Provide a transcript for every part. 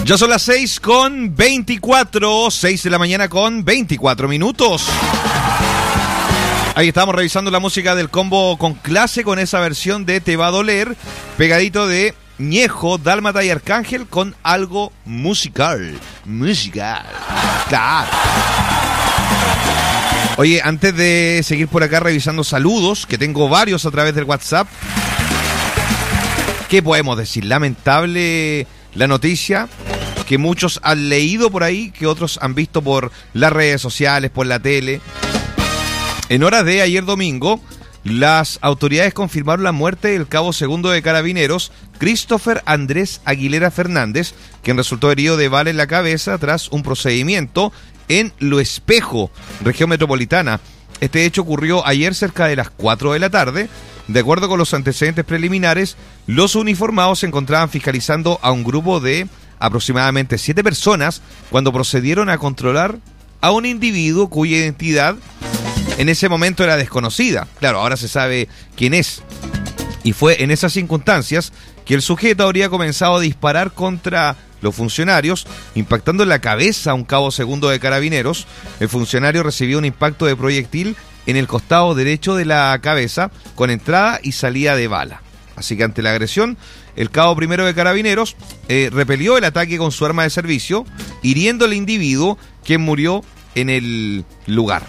Ya son las 6:24, 6 de la mañana con 24 minutos. Ahí estamos revisando la música del combo con clase con esa versión de Te va a doler, pegadito de Ñejo, Dálmata y Arcángel con algo musical. Claro. Oye, antes de seguir por acá revisando saludos, que tengo varios a través del WhatsApp, ¿qué podemos decir? Lamentable la noticia que muchos han leído por ahí, que otros han visto por las redes sociales, por la tele. En horas de ayer domingo, las autoridades confirmaron la muerte del cabo segundo de Carabineros, Christopher Andrés Aguilera Fernández, quien resultó herido de bala en la cabeza tras un procedimiento en Lo Espejo, región metropolitana. Este hecho ocurrió ayer cerca de las 4 de la tarde. De acuerdo con los antecedentes preliminares, los uniformados se encontraban fiscalizando a un grupo de aproximadamente 7 personas cuando procedieron a controlar a un individuo cuya identidad en ese momento era desconocida. Claro, ahora se sabe quién es. Y fue en esas circunstancias que el sujeto habría comenzado a disparar contra los funcionarios, impactando en la cabeza a un cabo segundo de Carabineros. El funcionario recibió un impacto de proyectil en el costado derecho de la cabeza, con entrada y salida de bala. Así que ante la agresión, el cabo primero de Carabineros repelió el ataque con su arma de servicio, hiriendo al individuo, quien murió en el lugar.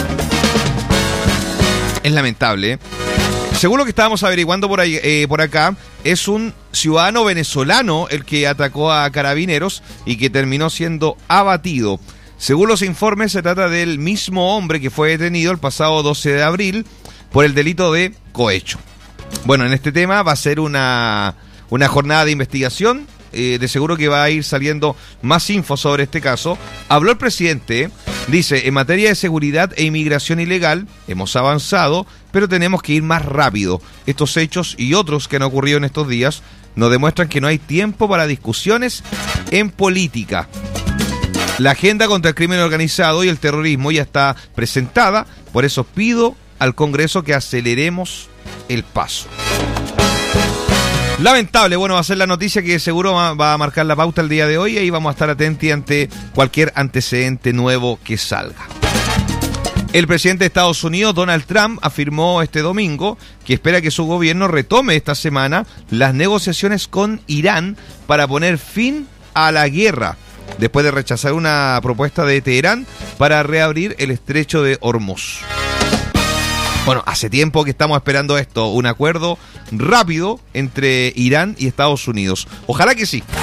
Es lamentable, ¿eh? Según lo que estábamos averiguando por acá, es un ciudadano venezolano el que atacó a Carabineros y que terminó siendo abatido. Según los informes, se trata del mismo hombre que fue detenido el pasado 12 de abril por el delito de cohecho. Bueno, en este tema va a ser una jornada de investigación. De seguro que va a ir saliendo más info sobre este caso. Habló el presidente, dice: en materia de seguridad e inmigración ilegal hemos avanzado, pero tenemos que ir más rápido. Estos hechos y otros que han ocurrido en estos días nos demuestran que no hay tiempo para discusiones en política. La agenda contra el crimen organizado y el terrorismo ya está presentada, por eso pido al Congreso que aceleremos el paso. Lamentable, bueno, va a ser la noticia que seguro va a marcar la pauta el día de hoy, y ahí vamos a estar atentos ante cualquier antecedente nuevo que salga. El presidente de Estados Unidos, Donald Trump, afirmó este domingo que espera que su gobierno retome esta semana las negociaciones con Irán para poner fin a la guerra, después de rechazar una propuesta de Teherán para reabrir el estrecho de Hormuz. Bueno, hace tiempo que estamos esperando esto, un acuerdo rápido entre Irán y Estados Unidos. Ojalá que sí,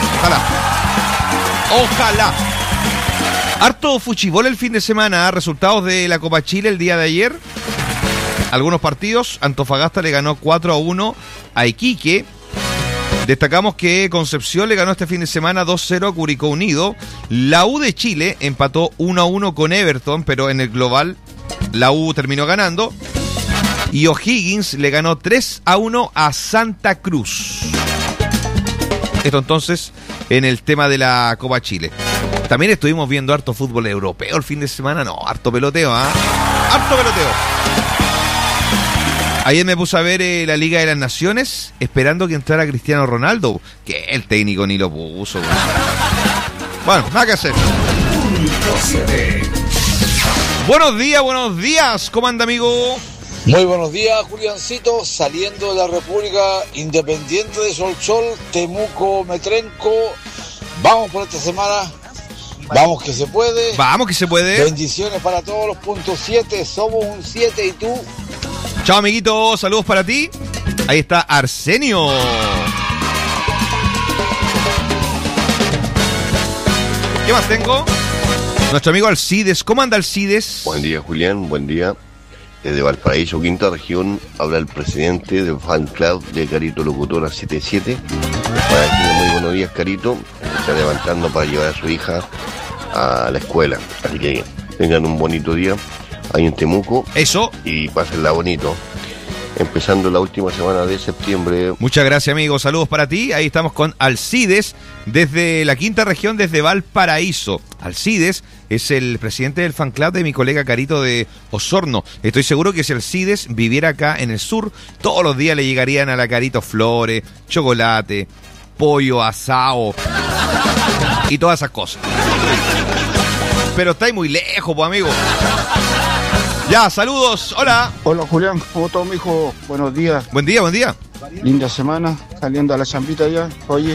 ojalá. Harto fuchibol el fin de semana, resultados de la Copa Chile el día de ayer. Algunos partidos, Antofagasta le ganó 4-1 a Iquique. Destacamos que Concepción le ganó este fin de semana 2-0 a Curicó Unido. La U de Chile empató 1-1 con Everton, pero en el global la U terminó ganando. Y O'Higgins le ganó 3-1 a Santa Cruz. Esto entonces en el tema de la Copa Chile. También estuvimos viendo harto fútbol europeo el fin de semana. No, harto peloteo, harto peloteo. Ayer me puse a ver la Liga de las Naciones, esperando que entrara Cristiano Ronaldo, que el técnico ni lo puso. Bueno, nada que hacer. Buenos días, ¿cómo anda, amigo? Muy buenos días, Juliancito, saliendo de la República Independiente de Solsol, Temuco, Metrenco. Vamos por esta semana, vamos que se puede. Vamos que se puede. Bendiciones para todos los puntos 7, somos un 7 y tú. Chao, amiguito, saludos para ti. Ahí está Arsenio. ¿Qué más tengo? Nuestro amigo Alcides, ¿cómo anda Alcides? Buen día, Julián, buen día. Desde Valparaíso, quinta región, habla el presidente del fan club de Carito Locutora 77. Para decirle muy buenos días, Carito. Se está levantando para llevar a su hija a la escuela. Así que tengan un bonito día ahí en Temuco. Eso. Y pásenla bonito. Empezando la última semana de septiembre. Muchas gracias, amigo. Saludos para ti. Ahí estamos con Alcides desde la quinta región, desde Valparaíso. Alcides es el presidente del fan club de mi colega Carito de Osorno. Estoy seguro que si Alcides viviera acá en el sur, todos los días le llegarían a la Carito flores, chocolate, pollo asado y todas esas cosas. Pero estáis muy lejos, pues, amigo. Ya, saludos, hola. Hola Julián, ¿cómo estás, mijo? Buenos días. Buen día, buen día. Linda semana, saliendo a la chambita ya. Oye,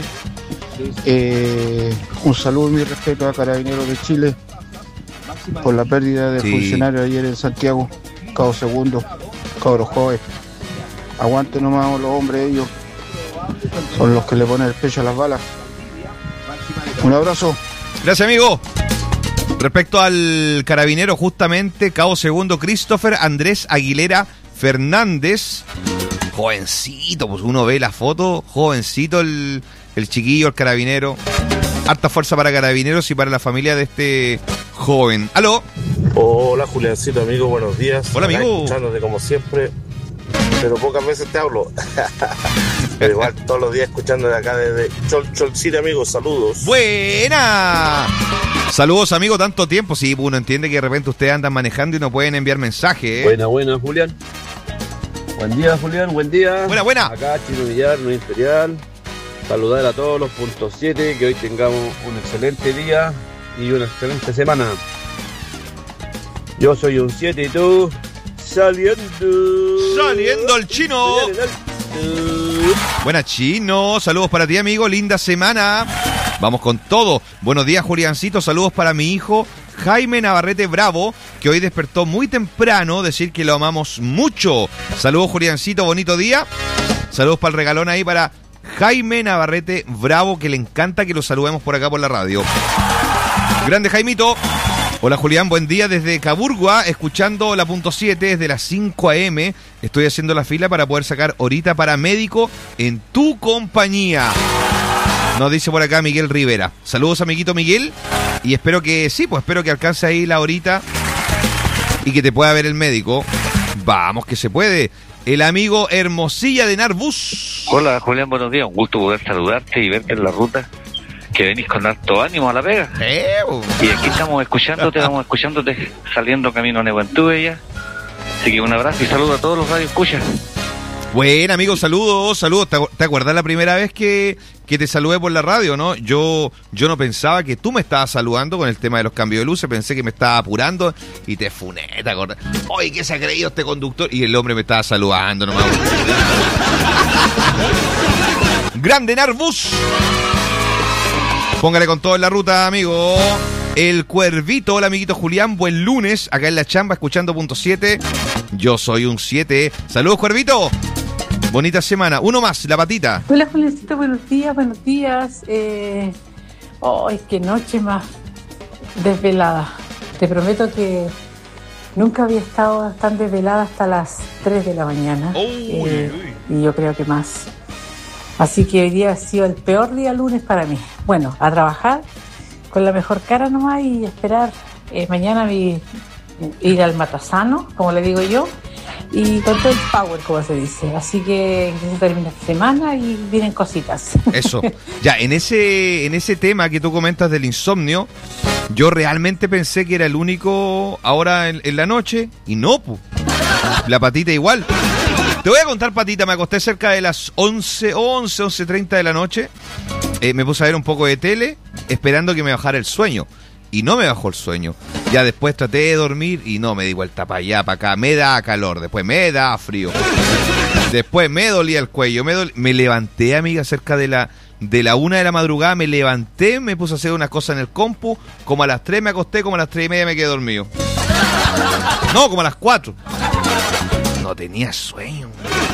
un saludo y mi respeto a Carabineros de Chile por la pérdida de funcionarios ayer en Santiago. Cabo Segundo, cabros jóvenes. Aguante nomás los hombres, ellos son los que le ponen el pecho a las balas. Un abrazo. Gracias, amigo. Respecto al carabinero, justamente, Cabo Segundo Christopher Andrés Aguilera Fernández, jovencito, pues uno ve la foto, jovencito el chiquillo, el carabinero. Harta fuerza para carabineros y para la familia de este joven. ¿Aló? Hola, Juliancito, amigo, buenos días. Hola, amigo. Acá escuchándote como siempre, pero pocas veces te hablo. Pero igual todos los días escuchándote acá desde Cholchil, amigo, saludos. ¡Buena! Saludos, amigo, tanto tiempo. Sí, uno entiende que de repente ustedes andan manejando y no pueden enviar mensajes. Buena, Julián. Buen día, Julián, buen día. Buena. Acá, Chino Villar, no Imperial. Saludar a todos los puntos 7, que hoy tengamos un excelente día y una excelente semana. Yo soy un 7 y tú, saliendo el Chino. Buena, Chino, saludos para ti, amigo, linda semana. Vamos con todo. Buenos días, Juliancito, saludos para mi hijo Jaime Navarrete Bravo, que hoy despertó muy temprano, decir que lo amamos mucho. Saludos, Juliancito, bonito día. Saludos para el regalón ahí para Jaime Navarrete Bravo, que le encanta que lo saludemos por acá por la radio. Grande, Jaimito. Hola, Julián, buen día desde Caburgua, escuchando la punto 7 desde las 5 a.m. Estoy haciendo la fila para poder sacar horita para médico en tu compañía. Nos dice por acá Miguel Rivera. Saludos, amiguito Miguel. Y espero que alcance ahí la horita y que te pueda ver el médico. Vamos, que se puede. El amigo Hermosilla de Narbus. Hola, Julián, buenos días. Un gusto poder saludarte y verte en la ruta. Que venís con harto ánimo a la pega. Y aquí estamos escuchándote, saliendo camino a Nehuentúe ya. Así que un abrazo y saludo a todos los radioescuchas. Buen amigo, saludos. ¿Te acuerdas la primera vez que te saludé por la radio, no? Yo no pensaba que tú me estabas saludando con el tema de los cambios de luces. Pensé que me estaba apurando y te funé, ¿te acordás? Oye, ¿qué se ha creído este conductor? Y el hombre me estaba saludando nomás. Grande Narbus. Póngale con todo en la ruta, amigo. El Cuervito, hola amiguito Julián, buen lunes, acá en la chamba, escuchando punto 7. Yo soy un 7. Saludos, Cuervito. Bonita semana. Uno más, la patita. Hola, Juliancito, buenos días. Qué noche más desvelada. Te prometo que nunca había estado tan desvelada hasta las 3 de la mañana. Y yo creo que más. Así que hoy día ha sido el peor día lunes para mí. Bueno, a trabajar con la mejor cara nomás y esperar mañana ir al matasano, como le digo yo, y con todo el power, como se dice. Así que se termina esta semana y vienen cositas. Eso. Ya, en ese tema que tú comentas del insomnio, yo realmente pensé que era el único ahora en la noche, y no, pu. La patita igual. Te voy a contar, patita, me acosté cerca de las 11:30 de la noche. Me puse a ver un poco de tele, esperando que me bajara el sueño. Y no me bajó el sueño. Ya después traté de dormir y no, me di vuelta para allá, para acá. Me da calor, después me da frío. Después me dolía el cuello. Me levanté, amiga, cerca de la 1 de la madrugada. Me levanté, me puse a hacer unas cosas en el compu. Como a las 3 me acosté, como a las 3:30 me quedé dormido. No, como a las 4. No tenía sueño.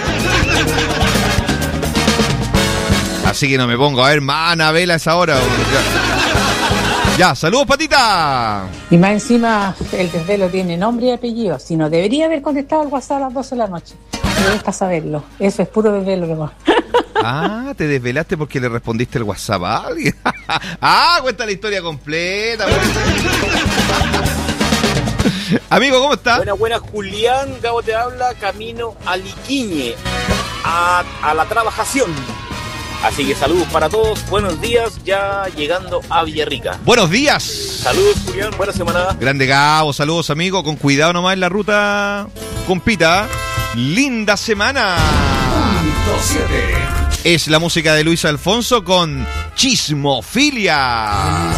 Así que no me pongo a ver más Anabela a esa hora. Ya, saludos, patita. Y más encima, el desvelo tiene nombre y apellido. Si no, debería haber contestado el WhatsApp a las 12 de la noche. Me gusta saberlo. Eso es puro desvelo nomás. Ah, te desvelaste porque le respondiste el WhatsApp a alguien. Cuenta la historia completa. Amigo, ¿cómo estás? Buenas, Julián. Gabo te habla, camino a Liquiñe, a la trabajación. Así que saludos para todos, buenos días, ya llegando a Villarrica. Buenos días. Saludos, Julián, buena semana. Grande Gabo, saludos, amigo, con cuidado nomás en la ruta, compita. Linda semana. Punto 7. Es la música de Luis Alfonso con Chismofilia.